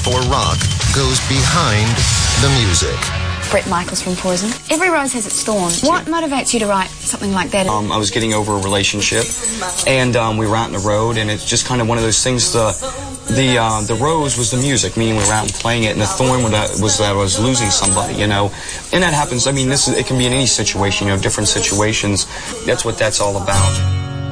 for rock goes behind the music. Bret Michaels from Poison. Every rose has its thorn. What motivates you to write something like that? I was getting over a relationship, and we were out on the road, and it's just kind of one of those things. The rose was the music, meaning we were out and playing it, and the thorn was that I was losing somebody, you know. And that happens. I mean, it can be in any situation, you know, different situations. That's what that's all about.